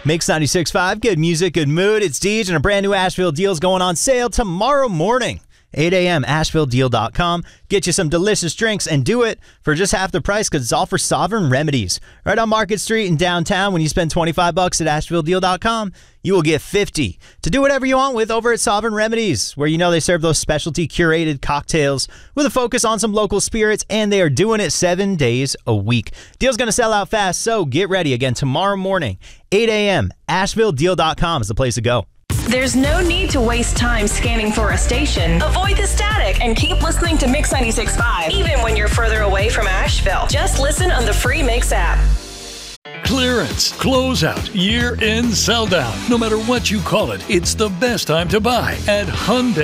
Mix 96.5, good music, good mood. It's Deej, and a brand new Asheville deal's going on sale tomorrow morning. 8 a.m., AshevilleDeal.com. Get you some delicious drinks and do it for just half the price because it's all for Sovereign Remedies. Right on Market Street in downtown, when you spend $25 at AshevilleDeal.com, you will get $50 to do whatever you want with over at Sovereign Remedies, where you know they serve those specialty curated cocktails with a focus on some local spirits, and they are doing it 7 days a week. Deal's going to sell out fast, so get ready. Again, tomorrow morning, 8 a.m., AshevilleDeal.com is the place to go. There's no need to waste time scanning for a station. Avoid the static and keep listening to Mix 96.5, even when you're further away from Asheville. Just listen on the free Mix app. Clearance, closeout, year-end sell-down. No matter what you call it, it's the best time to buy at Hyundai.